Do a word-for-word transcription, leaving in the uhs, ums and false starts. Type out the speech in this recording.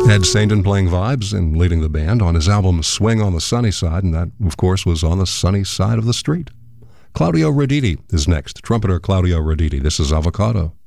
Ed Sainton playing vibes and leading the band on his album Swing on the Sunny Side, and that, of course, was on the sunny side of the street. Claudio Roditi is next. Trumpeter Claudio Roditi. This is Avocado.